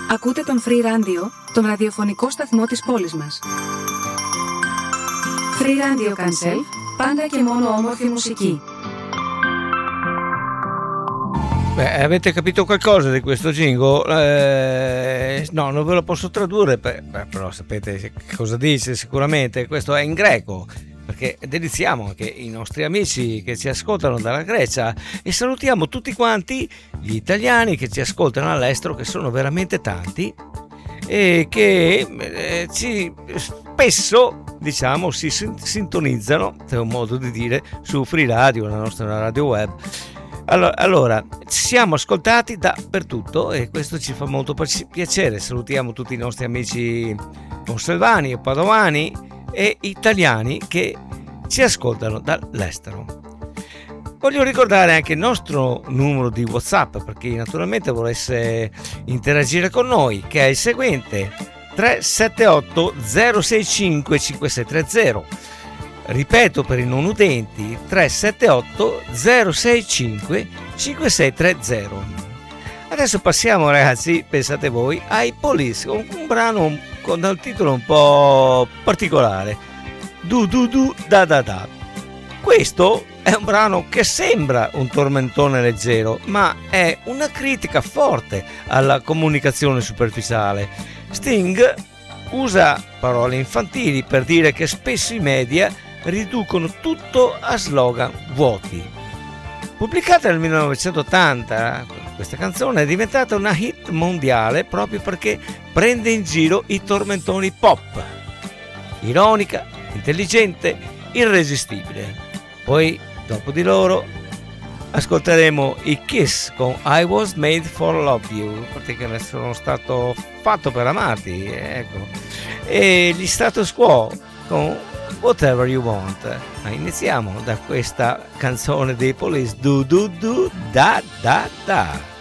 Ακούτε τον Free Radio, τον ραδιοφωνικό σταθμό της πόλης μας. Free Radio Cancel, πάντα και μόνο όμορφη μουσική. Beh, avete capito qualcosa di questo jingle? No, non ve lo posso tradurre, però sapete cosa dice sicuramente. Questo è in greco, perché deliziamo anche i nostri amici che ci ascoltano dalla Grecia e salutiamo tutti quanti gli italiani che ci ascoltano all'estero, che sono veramente tanti e che ci spesso, diciamo, si sintonizzano, è un modo di dire, su Free Radio, la nostra radio web. Allora, siamo ascoltati dappertutto e questo ci fa molto piacere. Salutiamo tutti i nostri amici conselvani, padovani e italiani che ci ascoltano dall'estero. Voglio ricordare anche il nostro numero di WhatsApp per chi naturalmente volesse interagire con noi, che è il seguente: 378 065 5630. Ripeto per i non utenti: 378 065 5630. Adesso passiamo, ragazzi, pensate voi, ai Police, con un brano dal titolo un po' particolare, Du Du Du Da Da Da. Questo è un brano che sembra un tormentone leggero, ma è una critica forte alla comunicazione superficiale. Sting usa parole infantili per dire che spesso i media riducono tutto a slogan vuoti. Pubblicata nel 1980, questa canzone è diventata una hit mondiale proprio perché prende in giro i tormentoni pop. Ironica, intelligente, irresistibile. Poi, dopo di loro, ascolteremo i Kiss con I Was Made for Love You, perché ne sono stato fatto per amarti, ecco. E gli Status Quo con Whatever You Want. Ma iniziamo da questa canzone dei Police, Du Du Du Da Da Da.